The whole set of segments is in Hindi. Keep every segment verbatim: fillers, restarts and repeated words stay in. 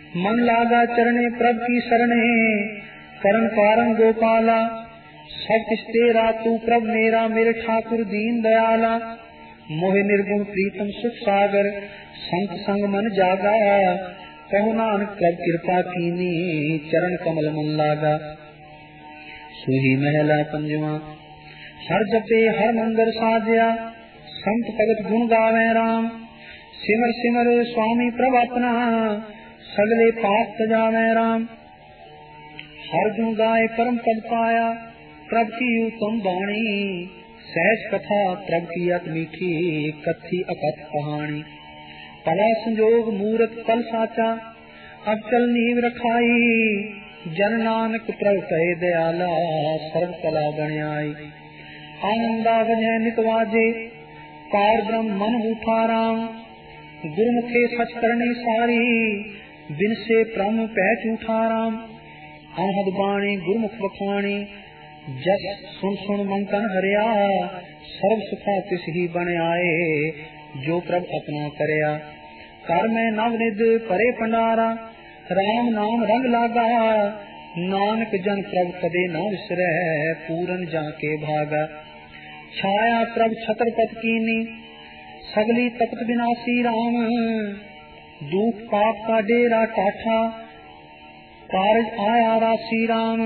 मन लागा चरणे प्रभ की शरणे, करण कारण गोपाला। सब किस तेरा तू प्रभ मेरा, मेरे ठाकुर दीन दयाला। मोहि निर्गुण प्रीतम सुख सागर, संत संग मन जागा। कहो नानक प्रभ कृपा कीनी, चरण कमल मन लागा। सुही महला पंजवा, हर जपे हर मंदिर साजया। संत भगत गुण गावे राम, सिमर सिमर स्वामी प्रभ अपना। सगले पाप तजावे राम, हर गुण गाय परम पद पाया। प्रभ की उत्तम वाणी, सहज कथा प्रभ की अति मीठी। कथी अकथ कहानी, पला संजोग मूरत पल साचा। अचल नीव रखाई, जन नानक प्रभ कहे दयाला। सर्व कला गण आई, आनंदा बजै नित वाजे। पार ब्रह्म मन उठा राम, गुरुमुखे सच करनी सारी। बिन से ब्रह्म पहच उठा राम, अनहद बाणी गुरुमुख बखानी। जस सुन सुन मन तन हरिया, सर्व सुखा तिस ही बन आए। जो प्रभ अपना करया, कर मैं नव निध परे भंडारा। राम नाम रंग लागा, नानक जन प्रभ कदे न विसरै। पूरन जाके भागा, छाया प्रभ छत्रपत कीनी। सगली तपत विनाशी राम, दुख पाप का डेरा टाठा। कारज आया राशि राम,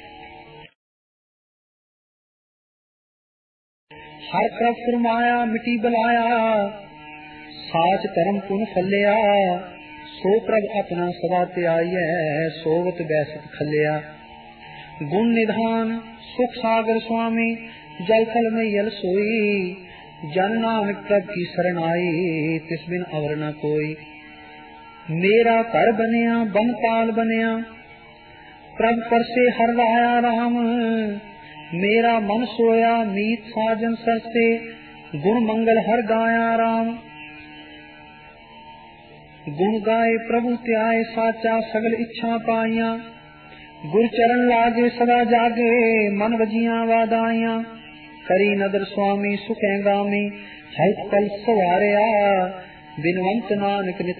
हर प्रभ फरमाया मिटी बलाया। साच धर्म पुन फलिया, सो प्रभ अपना सदा त्याइयै। सोवत बैसत खलिया, गुण निधान सुख सागर स्वामी। जल थल में यल सोई, जन नानक प्रभ की शरण आई। तिस बिन अवर न कोई, मेरा घर बनिया बनपाल बनिया। प्रभ पर से हर राया राम, मेरा मन सोया मीत साजन सरसे। गुण मंगल हर गाया राम, गुण गाए प्रभु त्याय साचा। सगल इच्छा पाइया, गुर चरण लागे सदा जागे। मन वजिया वादाइया, करी नदर स्वामी सुखें गामी। हल्क पल सवारिया, बिनवंत नानक नित